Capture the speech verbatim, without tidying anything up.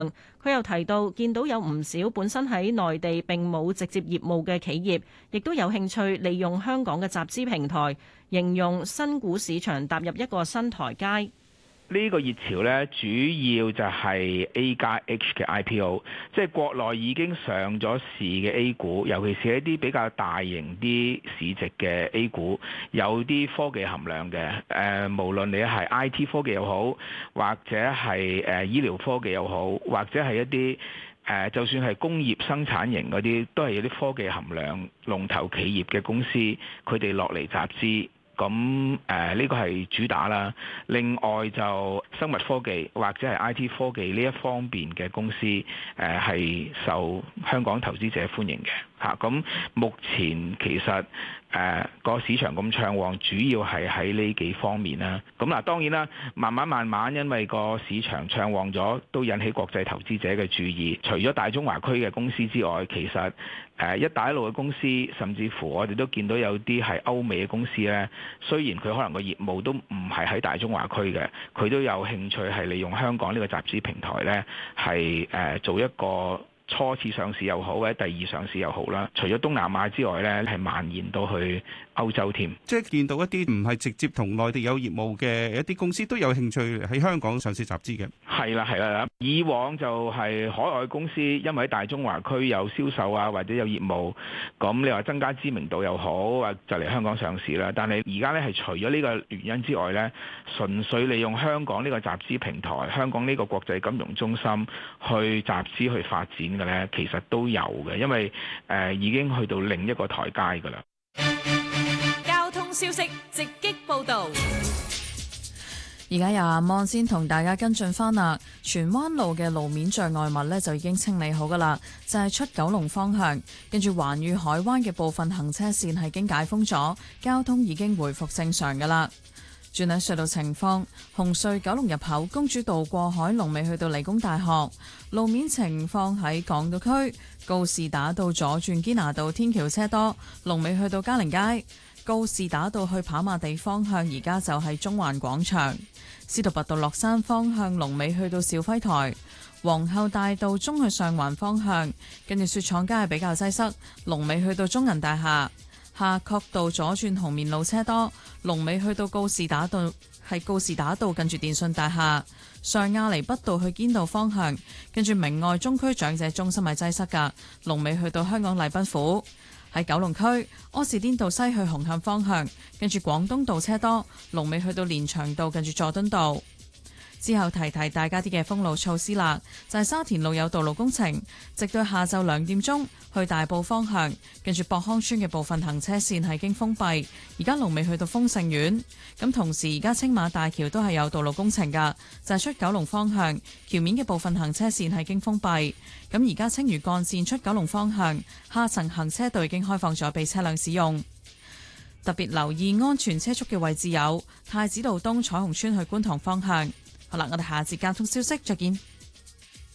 佢又提到，見到有唔少本身喺內地並冇直接業務嘅企業，亦都有興趣利用香港嘅集資平台，形容新股市場踏入一個新台階。 呢個熱潮呢，主要就係 A 加 H 嘅 I P O， 即係國內已經上咗市嘅 A 股，尤其是一啲比較大型啲市值嘅 A 股，有啲科技含量嘅。誒、呃，無論你係 I T 科技又好，或者係誒、呃、醫療科技又好，或者係一啲誒、呃，就算係工業生產型嗰啲，都係有啲科技含量龍頭企業嘅公司，佢哋落嚟集資。咁誒呢個係主打啦，另外就生物科技或者係 I T 科技呢一方面嘅公司誒係、呃、受香港投資者歡迎嘅嚇。咁、啊、目前其實誒個、呃、市場咁暢旺，主要係喺呢幾方面啦。咁嗱當然啦，慢慢慢慢因為個市場暢旺咗，都引起國際投資者嘅注意。除咗大中華區嘅公司之外，其實誒一帶一路嘅公司，甚至乎我哋都見到有啲係歐美嘅公司咧。雖然佢可能個業務都唔係喺大中華區嘅，佢都有興趣係利用香港呢個集資平台呢，係誒做一個初次上市又好，或者第二上市又好啦。除咗東南亞之外呢，係蔓延到去歐洲添。 即係見到一啲唔係直接同內地有業務嘅一啲公司都有興趣喺香港上市集資嘅。 係啦係啦，以往就係海外公司，因為喺大中華區有銷售啊，或者有業務，咁你話增加知名度又好，或就嚟香港上市啦。但係而家呢，係除咗呢個原因之外呢，純粹利用香港呢個集資平台，香港呢個國際金融中心去集資去發展嘅呢，其實都有嘅，因為誒、呃、已經去到另一個台階㗎啦。 交通消息直擊報導。 而家由阿望先同大家跟進翻啦，荃灣路嘅路面障礙物呢就已經清理好噶啦，就係、是、出九龍方向，跟住環宇海灣嘅部分行車線係經解封咗，交通已經回復正常噶啦。轉喺隧道情況，紅隧九龍入口公主道過海龍尾去到理工大學，路面情況喺港島區告士打道左轉堅拿道天橋車多，龍尾去到嘉寧街。告士打道去跑馬地方向，而家就係中環廣場；司徒拔道落山方向，龍尾去到肇輝台；皇后大道中去上環方向，跟住雪廠街係比較擠塞，龍尾去到中銀大廈；夏慤道左轉紅棉路車多，龍尾去到告士打道係告士打道近住電訊大廈；上亞厘畢道去堅道方向，跟住明愛中區長者中心係擠塞㗎，龍尾去到香港禮賓府。喺九龍區柯士甸道西去紅磡方向，跟住廣東道車多，龍尾去到連翔道近住佐敦道。之後提提大家啲嘅封路措施啦，就係、是、沙田路有道路工程，直到下晝兩點鐘去大埔方向，跟住博康村嘅部分行車線係經封閉，而家龍尾去到豐盛苑。咁同時而家青馬大橋都係有道路工程噶，就係、是、出九龍方向橋面嘅部分行車線係經封閉。咁而家青嶼幹線出九龍方向下層行車道已經開放咗俾車輛使用。特別留意安全車速嘅位置有太子道東彩虹村去觀塘方向。好啦，我哋下節交通消息再見。